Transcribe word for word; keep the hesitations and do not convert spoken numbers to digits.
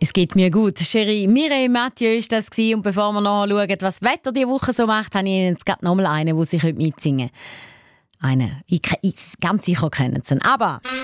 Es geht mir gut. Chérie, Mireille Mathieu war das. Und bevor wir noch schauen, was das Wetter diese Woche so macht, habe ich Ihnen jetzt gerade noch mal einen, den Sie mitsingen können. Einen. Ich, ich, ganz sicher kennen Sie ihn. Aber...